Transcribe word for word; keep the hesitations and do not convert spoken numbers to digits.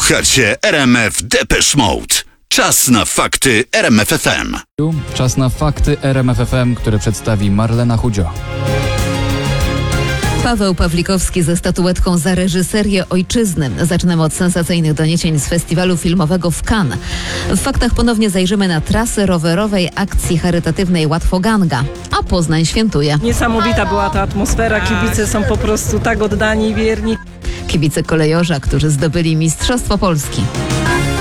Słuchacie R M F Depeche Mode. Czas na fakty R M F F M. Czas na fakty R M F F M, które przedstawi Marlena Chudzio. Paweł Pawlikowski ze statuetką za reżyserię Ojczyzny. Zaczynamy od sensacyjnych doniesień z festiwalu filmowego w Cannes. W faktach ponownie zajrzymy na trasę rowerowej akcji charytatywnej Łatwoganga, a Poznań świętuje. Niesamowita była ta atmosfera, kibice są po prostu tak oddani i wierni. Kibice kolejorza, którzy zdobyli Mistrzostwo Polski.